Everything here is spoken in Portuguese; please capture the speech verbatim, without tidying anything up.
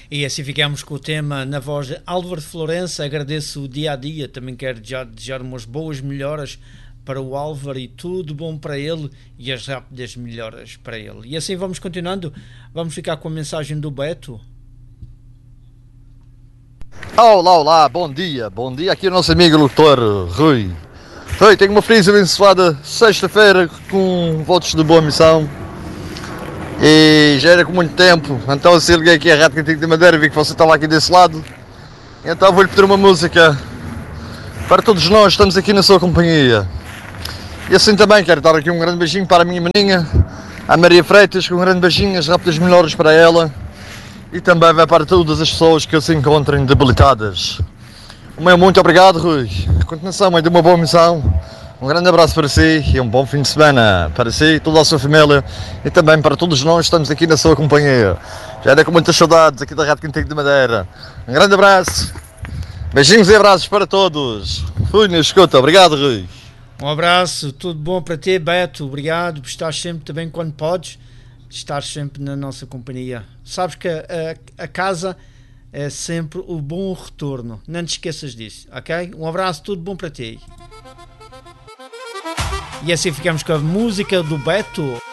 E assim ficamos com o tema na voz de Álvaro de Florença. Agradeço o dia a dia, também quero já desejar umas boas melhoras para o Álvaro e tudo bom para ele e as rápidas melhoras para ele. E assim vamos continuando, vamos ficar com a mensagem do Beto. Olá, olá, bom dia, bom dia, aqui é o nosso amigo doutor Rui. Rui, tenho uma feliz e abençoada sexta-feira com votos de boa missão. E já era com muito tempo, então assim liguei aqui a Rádio Cantigo de Madeira, vi que você está lá aqui desse lado. Então vou-lhe pedir uma música para todos nós, estamos aqui na sua companhia. E assim também quero dar aqui um grande beijinho para a minha maninha, a Maria Freitas, com um grande beijinho, as rápidas melhoras para ela. E também vai para todas as pessoas que se encontrem debilitadas. O meu muito obrigado, Rui. A continuação é de uma boa missão. Um grande abraço para si e um bom fim de semana para si e toda a sua família e também para todos nós que estamos aqui na sua companhia. Já era com muitas saudades aqui da Rádio Cantigo de Madeira. Um grande abraço, beijinhos e abraços para todos. Fui na escuta, obrigado, Rui. Um abraço, tudo bom para ti, Beto. Obrigado por estar sempre também quando podes, estar sempre na nossa companhia. Sabes que a, a casa é sempre o bom retorno, não te esqueças disso, ok? Um abraço, tudo bom para ti. E assim ficamos com a música do Beto.